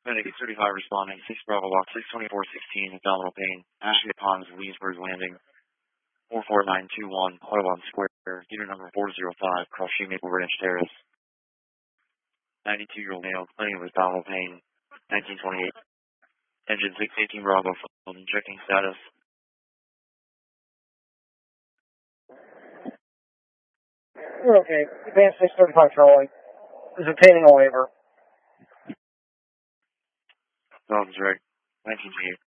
Medic 35 responding, 6 Bravo Walk, 62416, abdominal pain, Ashley Ponds, Leesburg Landing, 44921, Audubon Square, unit number 405, Cross Street, Maple Branch Terrace. 92-year-old male, complaining of abdominal pain, 1928. Engine 618 Bravo, phone checking status. Okay, advanced 635 Charlie is obtaining a waiver. Sounds right. 1928.